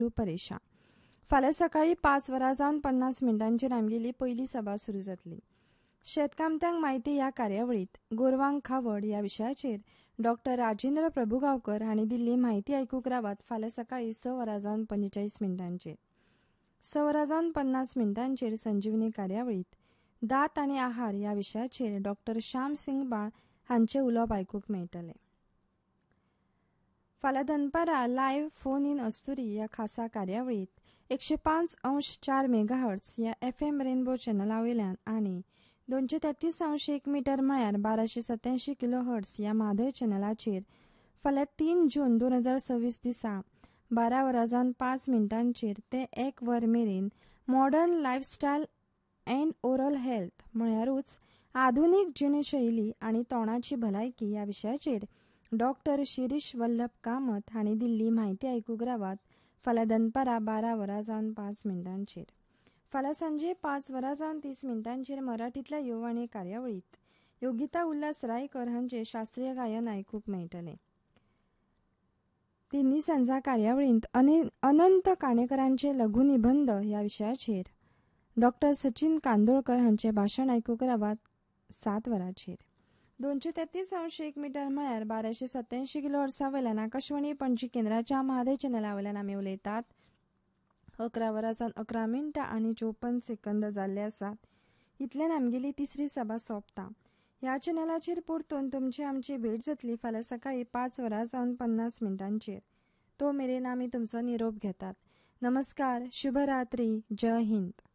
परेशान. फाल्यां सकाळीं 5 वरां जावन 50 मिनटांचेर आमगेली पयली सभा सुरू जातली. शेतकामत्यांक म्हायती ह्या कार्यावळींत गोरवांक खावड ह्या विशयाचेर डॉ. राजेंद्र प्रभुगांवकर हांणी दिल्ली म्हायती आयकूंक रावात फाल्यां सकाळीं 6 वरां जावन 45 मिनटांचेर. 6 वरां जावन 50 मिनटांचेर संजीवनी कार्यावळींत दांत आनी आहार ह्या विशयाचेर डॉ. श्याम सिंग बाळ हांचें उलोवप आयकूंक मेळटलें. फाल्यां दनपारां लायव्ह फोन इन अस्तुरी ह्या खासा कार्यावळींत 105.4 मेगाहर्ट्झ ह्या FM रेनबो चॅनला वयल्यान आनी 233.1 मीटर म्हळ्यार 1287 किलोहर्ट्झ ह्या म्हादय चॅनलाचेर फाल्यां 3 जून 2026 दिसा 12 वरां जावन 5 मिनटांचेर ते 1 वर मेरेन modern lifestyle and oral health म्हळ्यारूच आधुनीक जिणशैली आनी तोंडाची भलायकी ह्या विशयाचेर डॉ. शिरीष वल्लभ कामत हांणी दिल्ली म्हायती आयकूंक रावात फाल्यां दनपारां 12 वरां जावन 5 मिनटांचेर. फाल्यां सांजे 5 वरां जावन 30 मिनटांचेर मराठींतल्या येववाणी कार्यावळींत योगिता उल्हास रायकर हांचें शास्त्रीय गायन आयकूंक मेळटलें. तिन्ही सांजा कार्यावळींत अनंत काणेकरांचे लघुनिबंध ह्या विशयाचेर डॉ. सचिन कांदोळकर हांचें भाशण आयकूंक रावात 7 वरांचेर. 233.1 मीटर म्हळ्यार 1287 किलोहर्ट्झा वयल्यान आकाशवाणी पणजी केंद्राच्या म्हादय चॅनला वयल्यान आमी उलयतात. 11 वरां जावन 11 मिनटां आनी 54 सेकंद जाल्ले आसात. इतल्यान आमगेली तिसरी सभा सोंपता. ह्या चॅनलाचेर परतून तुमची आमची भेट जातली फाल्यां सकाळीं 5 वरां जावन 50 मिनटांचेर. तो मेरेन आमी तुमचो निरोप घेतात. नमस्कार, शुभरात्री, जय हिंद.